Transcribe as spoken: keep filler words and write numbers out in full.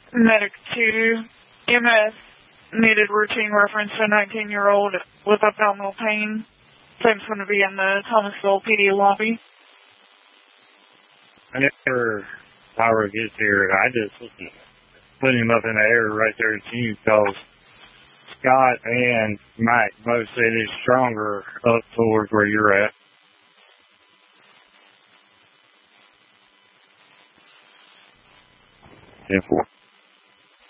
Medic two, E M S needed routine reference to a nineteen-year-old with abdominal pain. Time's going to be in the Thomasville P D lobby. Whenever Power gets here, I just put him up in the air right there to you because Scott and Mike both said it's stronger up towards where you're at. ten four.